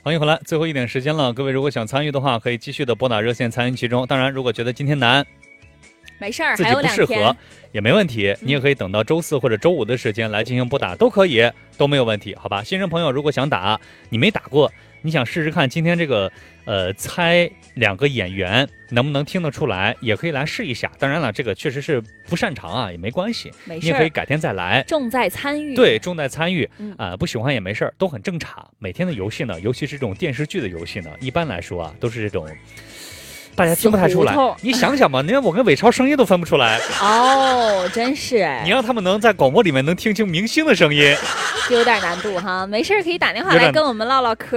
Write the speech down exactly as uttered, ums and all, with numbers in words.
欢迎回来，最后一点时间了，各位如果想参与的话，可以继续的拨打热线参与其中。当然，如果觉得今天难， 没事儿， 自己不适合也没问题，你也可以等到周四或者周五的时间来进行拨打，都可以，都没有问题，好吧？新人朋友如果想打，你没打过，你想试试看今天这个呃猜两个演员能不能听得出来，也可以来试一下。当然了，这个确实是不擅长啊，也没关系， 没事， 你也可以改天再来。 重在参与， 对，重在参与啊、 嗯呃，不喜欢也没事儿，都很正常。每天的游戏呢，尤其是这种电视剧的游戏呢，一般来说啊，都是这种。大家听不太出来，你想想吧，你看我跟伟超声音都分不出来哦，真是哎！ 你让他们能在广播里面能听清明星的声音， 有点难度哈。没事，可以打电话来跟我们唠唠嗑。